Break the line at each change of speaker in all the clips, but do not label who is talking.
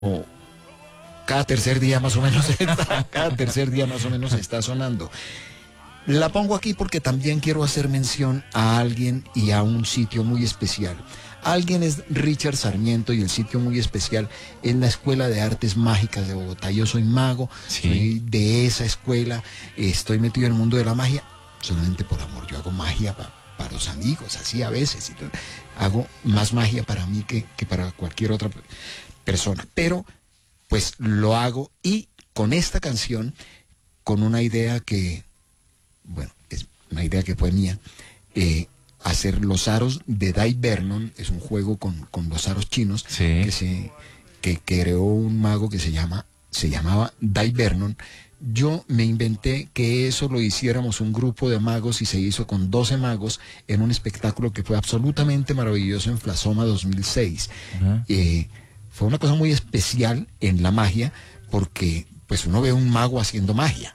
o cada tercer día más o menos cada tercer día más o menos está sonando. La pongo aquí porque también quiero hacer mención a alguien y a un sitio muy especial. Alguien es Richard Sarmiento y el sitio muy especial es la Escuela de Artes Mágicas de Bogotá. Yo soy mago,
Sí.
soy de esa escuela, estoy metido en el mundo de la magia solamente por amor. Yo hago magia para los amigos, así a veces. Y todo. Hago más magia para mí que para cualquier otra persona. Pero pues lo hago y con esta canción, con una idea que, bueno, es una idea que fue mía, hacer los aros de Dai Vernon, es un juego con los aros chinos,
Sí.
que creó un mago que se llamaba Dai Vernon. Yo me inventé que eso lo hiciéramos un grupo de magos y se hizo con 12 magos en un espectáculo que fue absolutamente maravilloso en Flasoma 2006.
Ajá.
Fue una cosa muy especial en la magia porque pues uno ve un mago haciendo magia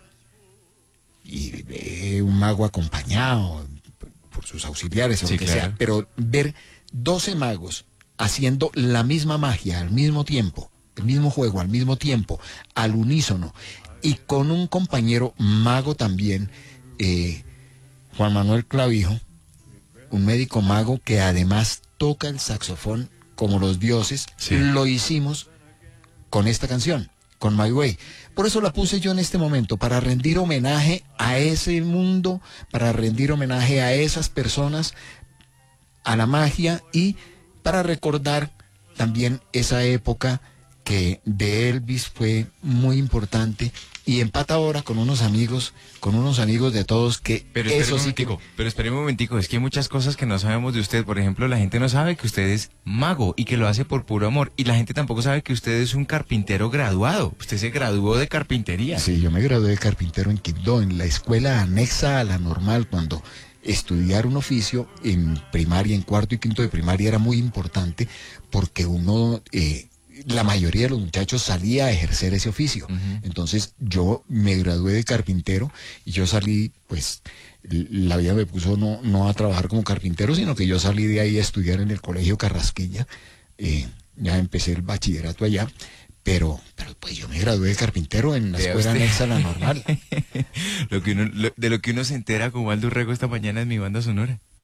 y ve un mago acompañado por sus auxiliares o
Sí,
lo que
claro.
sea, pero ver 12 magos haciendo la misma magia al mismo tiempo, el mismo juego al mismo tiempo, al unísono, y con un compañero mago también, Juan Manuel Clavijo, un médico mago que además toca el saxofón como los dioses,
Sí.
lo hicimos con esta canción, con My Way. Por eso la puse yo en este momento, para rendir homenaje a ese mundo, para rendir homenaje a esas personas, a la magia y para recordar también esa época que de Elvis fue muy importante y empata ahora con unos amigos de todos que
Pero espere
eso
un
sí que...
momentico, es que hay muchas cosas que no sabemos de usted. Por ejemplo, la gente no sabe que usted es mago y que lo hace por puro amor. Y la gente tampoco sabe que usted es un carpintero graduado. Usted se graduó de carpintería.
Sí, yo me gradué de carpintero en Quibdó, en la escuela anexa a la normal, cuando estudiar un oficio en primaria, en cuarto y quinto de primaria era muy importante porque uno, la mayoría de los muchachos salía a ejercer ese oficio.
Ujú.
Entonces yo me gradué de carpintero y yo salí, pues la vida me puso no a trabajar como carpintero, sino que yo salí de ahí a estudiar en el Colegio Carrasquilla. Ya empecé el bachillerato allá. Pero pues yo me gradué de carpintero en la
Vea
escuela
usted.
anexa a la normal.
De lo que uno se entera con Waldo Rego esta mañana en mi banda sonora.